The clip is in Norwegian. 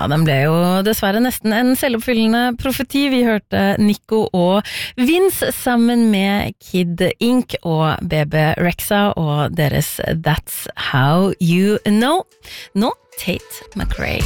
Ja, den ble jo dessverre nesten en selvoppfyllende profeti. Vi hørte Nico og Vince sammen med Kid Ink og Bebe Rexha og deres That's How You Know. Nå Tate McRae.